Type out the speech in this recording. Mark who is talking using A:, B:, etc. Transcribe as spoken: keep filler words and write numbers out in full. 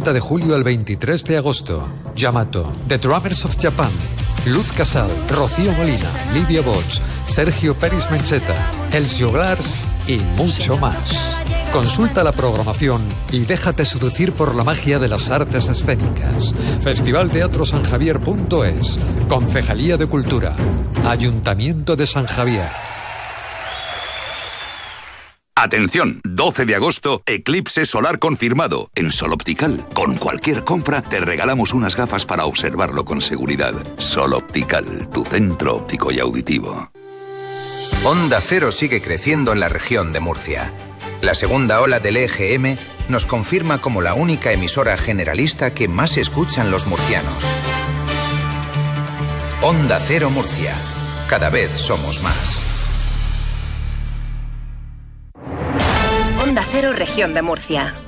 A: treinta de julio al veintitrés de agosto. Yamato, The Drummers of Japan, Luz Casal, Rocío Molina, Livia Bosch, Sergio Peris Mencheta, Els Joglars y mucho más. Consulta la programación y déjate seducir por la magia de las artes escénicas. festival teatro san javier punto es. Concejalía de Cultura. Ayuntamiento de San Javier.
B: Atención, doce de agosto, eclipse solar confirmado en Sol Optical. Con cualquier compra te regalamos unas gafas para observarlo con seguridad. Sol Optical, tu centro óptico y auditivo.
C: Onda Cero sigue creciendo en la región de Murcia. La segunda ola del E G M nos confirma como la única emisora generalista que más escuchan los murcianos. Onda Cero Murcia. Cada vez somos más.
D: Onda Cero, región de Murcia.